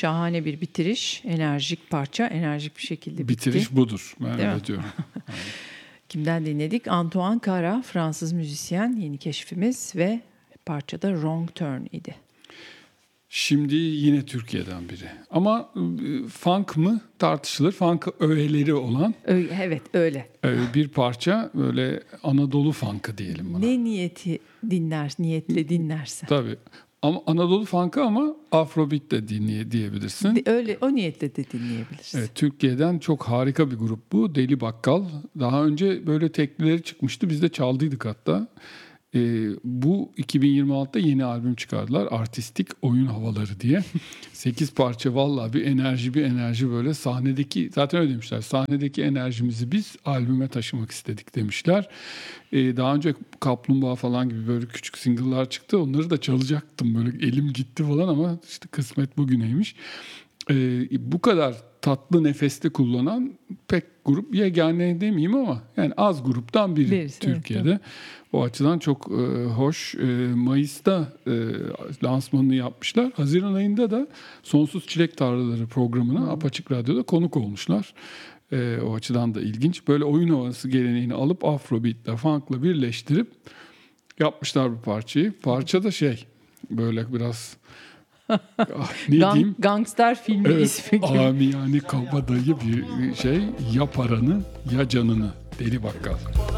Şahane bir bitiriş. Enerjik parça. Enerjik bir şekilde bitti. Bitiriş budur. Ben Değil öyle mi? diyorum. Kimden dinledik? Antoine Cara, Fransız müzisyen, yeni keşfimiz ve parçada Wrong Turn idi. Şimdi yine Türkiye'den biri. Ama funk mı tartışılır. Funk öğeleri olan. Evet, öyle. Bir parça, böyle Anadolu funk'ı diyelim buna. Ne niyetle dinlersen. Tabii. Ama Anadolu funk'ı ama Afrobeat de diyebilirsin. Öyle, o niyetle de dinleyebilirsin. Evet, Türkiye'den çok harika bir grup bu. Deli Bakkal. Daha önce böyle teklileri çıkmıştı. Biz de çaldıydık hatta. Bu 2026'da yeni albüm çıkardılar. Artistik Oyun Havaları diye. 8 parça, vallahi bir enerji böyle sahnedeki, zaten öyle demişler. Sahnedeki enerjimizi biz albüme taşımak istedik demişler. Daha önce Kaplumbağa falan gibi böyle küçük single'lar çıktı. Onları da çalacaktım, böyle elim gitti falan ama işte kısmet bugüneymiş. Bu kadar tatlı nefeste kullanan pek grup yegane demeyeyim ama yani az gruptan biri Birisi, Türkiye'de. evet. O açıdan çok hoş. Mayıs'ta lansmanını yapmışlar. Haziran ayında da Sonsuz Çilek Tarlaları programına Apaçık Radyo'da konuk olmuşlar. O açıdan da ilginç. Böyle oyun havası geleneğini alıp Afrobeat'le, funk'la birleştirip yapmışlar bu parçayı. Parça da böyle biraz diyeyim? Gangster filmi ismi gibi. Amiyane kabadayı bir ya paranı ya canını. Deli Bakkal.